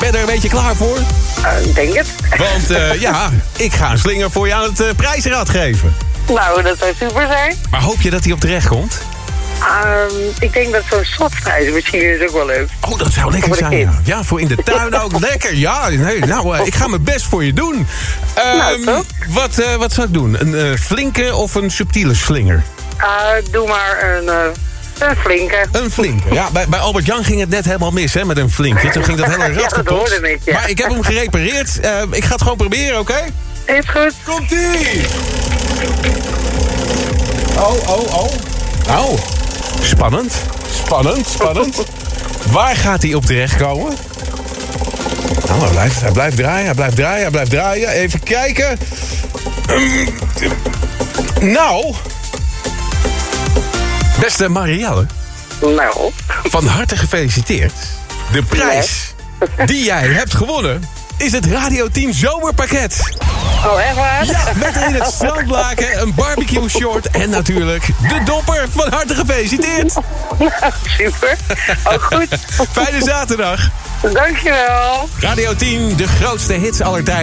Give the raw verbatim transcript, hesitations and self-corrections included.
Ben je er een beetje klaar voor? Uh, ik denk het. Want uh, ja, ik ga een slinger voor je aan het uh, prijzenrad geven. Nou, dat zou super zijn. Maar hoop je dat hij op terecht komt? Um, ik denk dat zo'n slotprijs misschien is ook wel leuk. Oh, dat zou lekker zijn, ja. Ja, voor in de tuin ook. Lekker, ja. Nee, nou, uh, ik ga mijn best voor je doen. Um, nou, toch? Wat, uh, wat zou ik doen? Een uh, flinke of een subtiele slinger? Uh, doe maar een... Uh... Een flinke. Een flinke, ja. Bij, bij Albert Jan ging het net helemaal mis, hè, met een flinke. Toen ging dat hele rad ja, dat kapot. hoorde ik, ja. Maar ik heb hem gerepareerd. Uh, ik ga het gewoon proberen, oké? Okay? Is goed. Komt-ie! Oh, oh, oh. Nou, spannend. Spannend, spannend. Waar gaat hij op terechtkomen? Nou, hij blijft, hij blijft draaien, hij blijft draaien, hij blijft draaien. Even kijken. Um, nou... Beste Marielle. Nou. Van harte gefeliciteerd. De prijs die jij hebt gewonnen is het Radio tien Zomerpakket. Oh, echt waar? Ja, met erin het strandlaken, een barbecue short en natuurlijk de dopper. Van harte gefeliciteerd. Nou, super. Ook goed. Fijne zaterdag. Dankjewel. Radio tien, de grootste hits aller tijden.